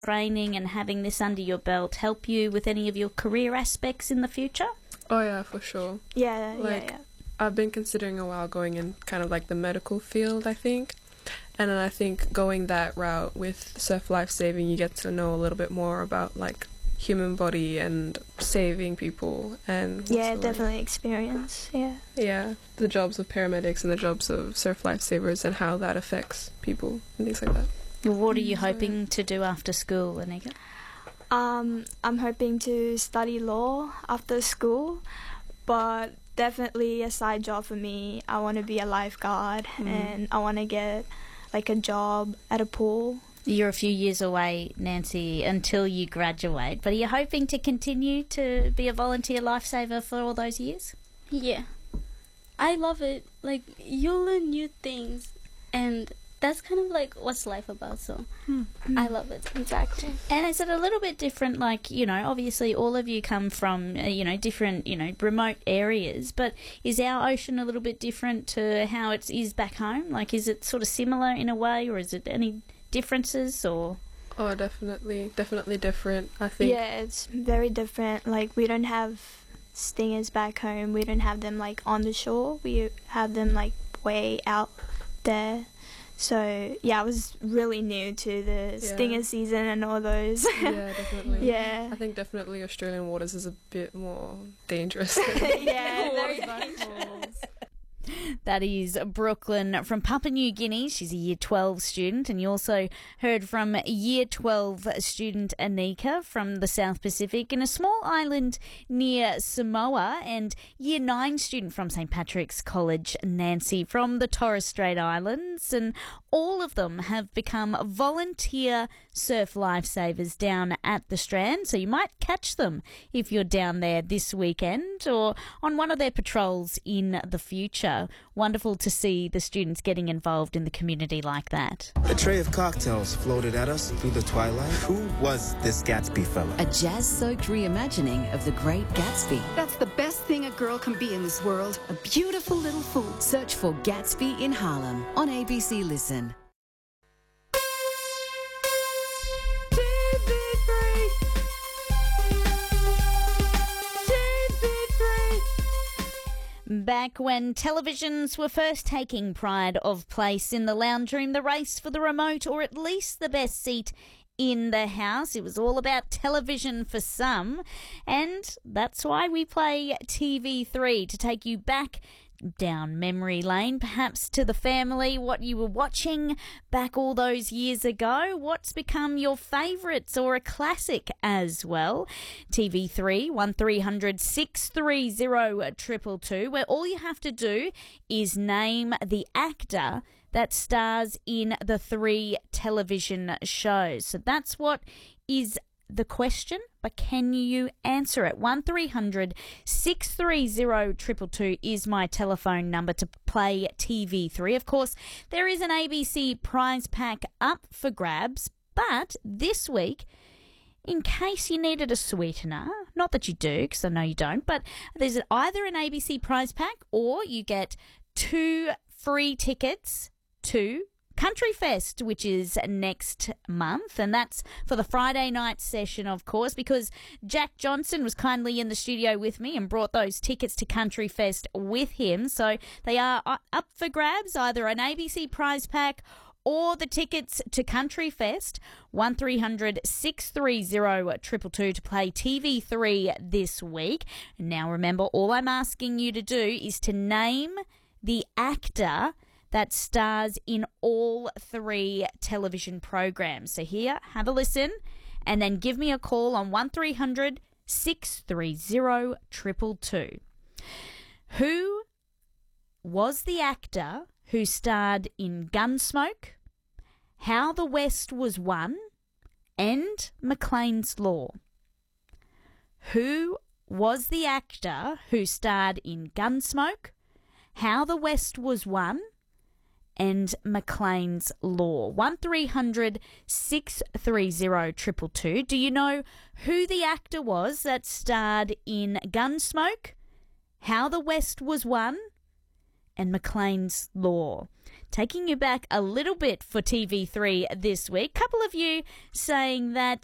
training and having this under your belt help you with any of your career aspects in the future? Oh yeah, for sure. Yeah. I've been considering a while going in kind of like the medical field, I think. And then I think going that route with surf lifesaving, you get to know a little bit more about like human body and saving people and definitely experience. The jobs of paramedics and the jobs of surf lifesavers and how that affects people and things like that. Well, what are you hoping to do after school, Anika? I'm hoping to study law after school, but definitely a side job for me. I want to be a lifeguard and I want to get like a job at a pool. You're a few years away, Nancy, until you graduate, but are you hoping to continue to be a volunteer lifesaver for all those years? Yeah. I love it. Like, you'll learn new things, and that's kind of like what's life about, so I love it. Exactly. And is it a little bit different, like, you know, obviously all of you come from, different, remote areas, but is our ocean a little bit different to how it is back home? Like, is it sort of similar in a way, or is it any differences, or? Oh, definitely different, I think. Yeah, it's very different. Like, we don't have stingers back home. We don't have them like on the shore. We have them like way out there. So yeah, I was really new to the stinger season and all those. Yeah, definitely. Yeah, I think definitely Australian waters is a bit more dangerous. Yeah, very That is Brooklyn from Papua New Guinea. She's a Year 12 student. And you also heard from Year 12 student Anika from the South Pacific in a small island near Samoa, and Year 9 student from St. Patrick's College, Nancy, from the Torres Strait Islands. And all of them have become volunteer surf lifesavers down at the Strand. So you might catch them if you're down there this weekend or on one of their patrols in the future. Wonderful to see the students getting involved in the community like that. A tray of cocktails floated at us through the twilight. Who was this Gatsby fella? A jazz-soaked reimagining of the Great Gatsby. That's the best thing a girl can be in this world. A beautiful little fool. Search for Gatsby in Harlem on ABC Listen. Back when televisions were first taking pride of place in the lounge room, the race for the remote, or at least the best seat in the house, it was all about television for some. And that's why we play TV3, to take you back down memory lane, perhaps to the family, what you were watching back all those years ago, what's become your favourites or a classic as well. TV3 1300 630 222, where all you have to do is name the actor that stars in the 3 television shows. So that's what is the question, but can you answer it? 1300 630 222 is my telephone number to play TV3. Of course, there is an ABC prize pack up for grabs, but this week, in case you needed a sweetener, not that you do, because I know you don't, but there's either an ABC prize pack or you get 2 free tickets to Country Fest, which is next month, and that's for the Friday night session, of course, because Jack Johnson was kindly in the studio with me and brought those tickets to Country Fest with him. So they are up for grabs, either an ABC prize pack or the tickets to Country Fest. 1300 630 222 to play TV3 this week. Now remember, all I'm asking you to do is to name the actor that stars in all 3 television programs. So here, have a listen, and then give me a call on 1300 630 222. Who was the actor who starred in Gunsmoke, How the West Was Won, and McLean's Law? Who was the actor who starred in Gunsmoke, How the West Was Won, and McLean's Law? 1300 630 222. Do you know who the actor was that starred in Gunsmoke, How the West Was Won, and McLean's Law? taking you back a little bit for TV3 this week. Couple of you saying that